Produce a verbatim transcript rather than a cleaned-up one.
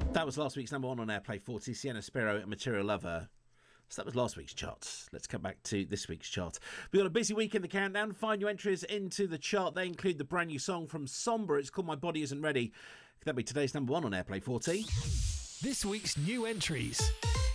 That was last week's number one on Airplay forty, Sienna Spiro and Material Lover. So that was last week's charts. Let's come back to this week's chart. We've got a busy week in the countdown. Find your entries into the chart. They include the brand new song from Somber. It's called My Body Isn't Ready. That'll be today's number one on Airplay forty. This week's new entries.